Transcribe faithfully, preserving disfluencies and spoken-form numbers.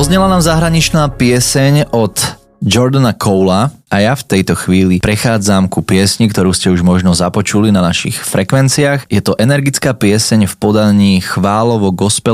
Zaznela nám zahraničná pieseň od Jordana Cola a ja v tejto chvíli prechádzam ku piesni, ktorú ste už možno započuli na našich frekvenciách. Je to energická pieseň v podaní chválovo gospel